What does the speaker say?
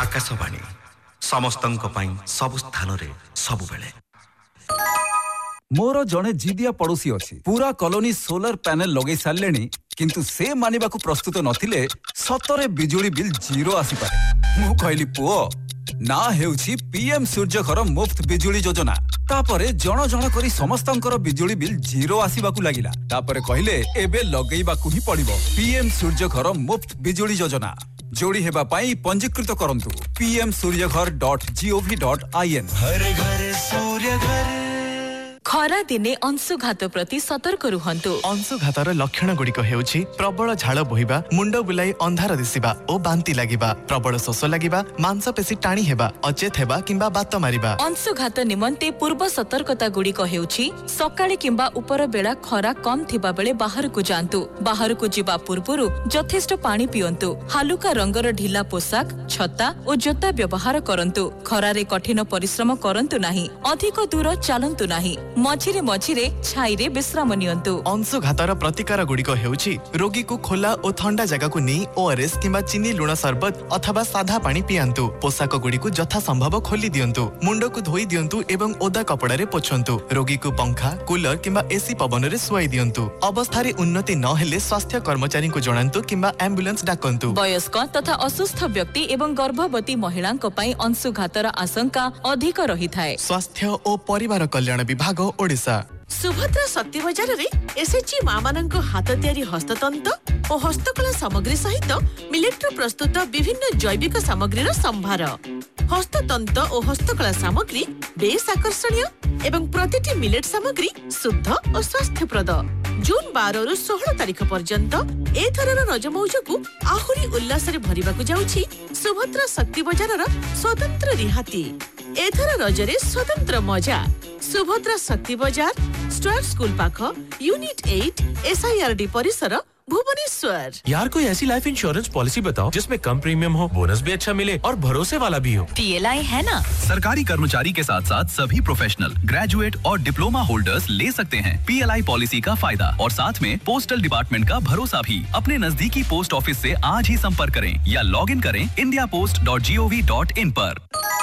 आकाशवाणी समस्तंक पई सब स्थान रे सब बेले। मोर जड़े जिदिया पड़ोसी अच्छी पूरा कॉलोनी सोलर पैनल लगे सारे किंतु से मानिबा को प्रस्तुत नथिले सतरे बिजुली बिल जीरो आसी पारे। मु कहली पुओ ना हेउछि पीएम सूर्यघर मुफ्त बिजुली योजना। तापरे जण जण करी समस्तंकर बिजुली बिल जीरो आसीबाकू लागिला। तापरे कहले एबे लगेइबाकू ही पड़िबो पीएम सूर्यघर मुफ्त बिजुली योजना। जोड़ी हेबा पाई पंजीकृत करंतु pmsuryaghar.gov.in। हर घर सूर्यघर। खरा दिने अंशुघात प्रति सतर्क रुहंतु। अंशुघातर लक्षण गुड़िक हेउछि प्रबल झाल बोहिबा, मुंड बुलाई अंधार दिसिबा ओ बांती लागिबा, प्रबल शोष लागिबा, मांसपेशी टाणी हेबा, अचेत हेबा किंबा बात मारिबा। अंशुघात निमंते पूर्व सतर्कता गुड़िक हेउछि सकाळे किंबा उपर बेला खरा कम थिबा बेले बाहर को जांतु। बाहर को जिबा पूर्वरु यथेष्ट पानी पियंतु। हालुका रंगर ढिला पोशाक, छता और जोता व्यवहार करंतु। खरारे कठिन परिश्रम करंतु नाही। अधिक दूर चलंतु नाही। मझिरे मझिरे छाईरे विश्राम नियंतु। अंशुघातर प्रतिकार गुड़िक हेउछि रोगी को खोला और ठंडा जगह को नहीं ओआरएस किंबा चीनी लुण सरबत अथवा साधा पानी पियांतु। पोशाक गुड़िक यथा संभव खोली दियंतु। मुंड को धोई दियंतु एवं ओदा कपड़ा रे पोछंतु। रोगी को पंखा, कूलर किंबा एसी पवन रे सुआई दियंतु। अवस्था रे उन्नति न हेले स्वास्थ्य कर्मचारी को जणांतु किंबा एम्बुलेंस डाकंतु। वयस्क तथा असुस्थ व्यक्ति एवं गर्भवती महिलांक पई अंशुघातर आशंका अधिक रहिथाय। स्वास्थ्य और परिवार कल्याण विभाग ओडिशा। सुभद्रा शक्ति बजार रे एसएचजी मां मानक हाथ तैयारी हस्ततंत्र और हस्तकला सामग्री सहित मिलेट्रो प्रस्तुत विभिन्न जैविक सामग्रीर संभार। हस्ततंत्र और हस्तकला सामग्री बेस आकर्षणीय एवं प्रतिटी मिलेट सामग्री शुद्ध और स्वास्थ्यप्रद। जून 12 रु 16 तारिख पर्यंत एथरर रज मौजକୁ आहुरी उल्लास रे भरिबाकू जाउछि सुभद्रा शक्ति बजारर स्वतंत्र रिहाती। एथर रजरे स्वतंत्र मजा। सुभद्रा शक्ति बजार, स्टार स्कूल पाख, यूनिट 8 SIRD परिसर, भुवनेश्वर। यार कोई ऐसी लाइफ इंश्योरेंस पॉलिसी बताओ जिसमें कम प्रीमियम हो, बोनस भी अच्छा मिले और भरोसे वाला भी हो। PLI है ना। सरकारी कर्मचारी के साथ साथ सभी प्रोफेशनल, ग्रेजुएट और डिप्लोमा होल्डर्स ले सकते हैं PLI पॉलिसी का फायदा और साथ में पोस्टल डिपार्टमेंट का भरोसा भी। अपने नजदीकी पोस्ट ऑफिस से आज ही संपर्क करें या लॉग इन करें indiapost.gov.in पर।